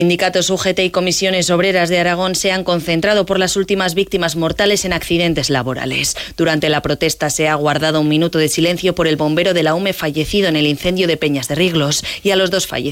Sindicatos UGT y comisiones obreras de Aragón se han concentrado por las últimas víctimas mortales en accidentes laborales. Durante la protesta se ha guardado un minuto de silencio por el bombero de la UME fallecido en el incendio de Peñas de Riglos y a los 2 fallecidos